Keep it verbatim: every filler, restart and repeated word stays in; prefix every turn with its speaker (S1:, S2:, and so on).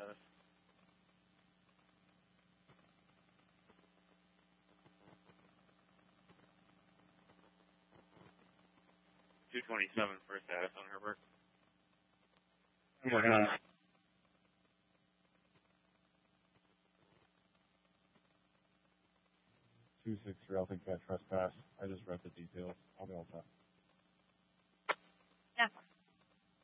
S1: status. two twenty-seven for status on Herbert.
S2: I'm working on it. two six three, I'll take that trespass. I just read the details. I'll be all set.